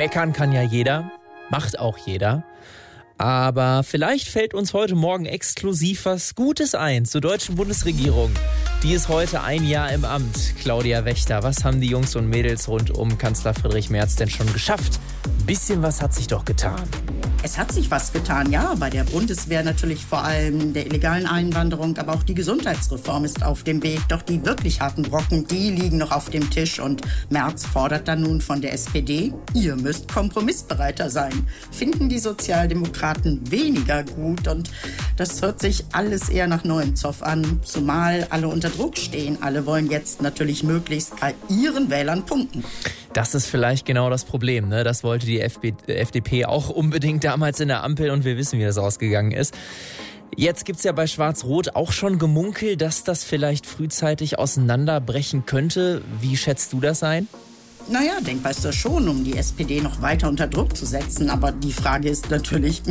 Meckern kann ja jeder, macht auch jeder. Aber vielleicht fällt uns heute Morgen exklusiv was Gutes ein zur deutschen Bundesregierung. Die ist heute ein Jahr im Amt. Claudia Wächter, was haben die Jungs und Mädels rund um Kanzler Friedrich Merz denn schon geschafft? Ein bisschen was hat sich doch getan. Es hat sich was getan, ja. Bei der Bundeswehr natürlich vor allem der illegalen Einwanderung, aber auch die Gesundheitsreform ist auf dem Weg. Doch die wirklich harten Brocken, die liegen noch auf dem Tisch. Und Merz fordert dann nun von der SPD, ihr müsst kompromissbereiter sein. Finden die Sozialdemokraten weniger gut. Und das hört sich alles eher nach neuem Zoff an, zumal alle unter Druck stehen. Alle wollen jetzt natürlich möglichst bei ihren Wählern punkten. Das ist vielleicht genau das Problem, ne? Das wollte die FDP auch unbedingt damals in der Ampel und wir wissen, wie das ausgegangen ist. Jetzt gibt's ja bei Schwarz-Rot auch schon Gemunkel, dass das vielleicht frühzeitig auseinanderbrechen könnte. Wie schätzt du das ein? Naja, denkbar ist das schon, um die SPD noch weiter unter Druck zu setzen. Aber die Frage ist natürlich,